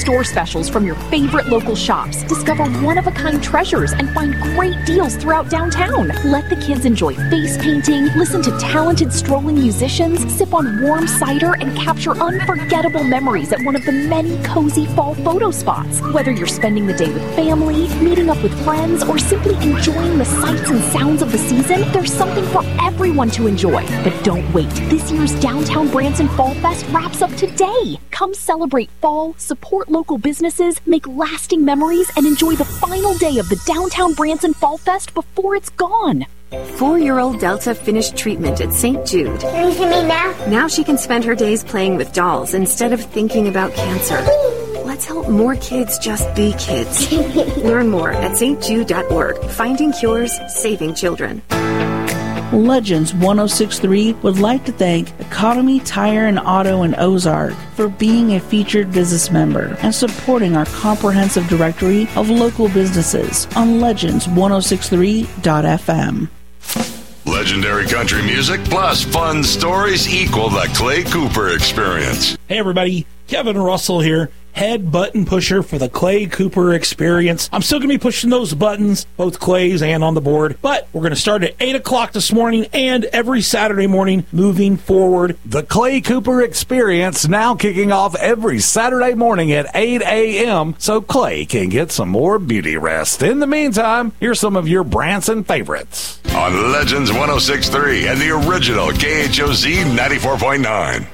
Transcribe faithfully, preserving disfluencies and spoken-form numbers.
store specials from your favorite local shops. Discover one-of-a-kind treasures and find great deals throughout downtown. Let the kids enjoy face painting, listen to talented strolling musicians, sip on warm cider, and capture unforgettable memories at one of the many cozy fall photo spots. Whether you're spending the day with family, meeting up with friends, or simply enjoying the sights and sounds of the season, there's something for everyone to enjoy. But don't wait. This year's Downtown Branson Fall Fest wraps up today. Come celebrate fall, support local businesses, make lasting memories, and enjoy the final day of the Downtown Branson Fall Fest before it's gone. Four-year-old Delta finished treatment at Saint Jude. Can you see me now? Now she can spend her days playing with dolls instead of thinking about cancer. Let's help more kids just be kids. Learn more at s t jude dot org. Finding cures, saving children. Legends ten sixty-three would like to thank Economy Tire and Auto in Ozark for being a featured business member and supporting our comprehensive directory of local businesses on legends ten sixty-three dot f m. Legendary country music plus fun stories equal the Clay Cooper experience. Hey everybody, Kevin Russell here, head button pusher for the Clay Cooper experience. I'm still going to be pushing those buttons, both Clay's and on the board, but we're going to start at eight o'clock this morning and every Saturday morning moving forward. The Clay Cooper experience now kicking off every Saturday morning at eight a.m. so Clay can get some more beauty rest. In the meantime, here's some of your Branson favorites. On Legends ten sixty-three and the original K H O Z ninety-four point nine.